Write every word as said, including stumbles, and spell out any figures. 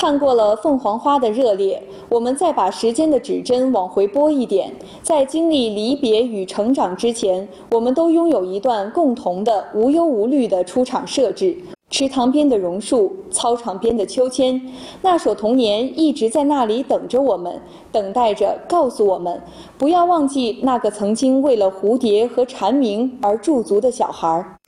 看过了凤凰花的热烈，我们再把时间的指针往回拨一点，在经历离别与成长之前，我们都拥有一段共同的无忧无虑的出场设置。池塘边的榕树，操场边的秋千，那首童年一直在那里等着我们，等待着告诉我们，不要忘记那个曾经为了蝴蝶和蝉鸣而驻足的小孩。